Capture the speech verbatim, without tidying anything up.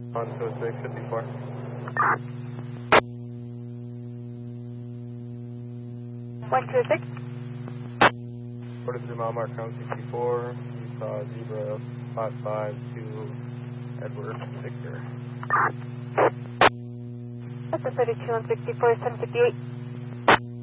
On two oh six, fifty-four. one two six. forty-three mile mark, count sixty-four. You saw zebra five five two Edward Victor. That's a thirty-two on sixty-four, seven fifty-eight.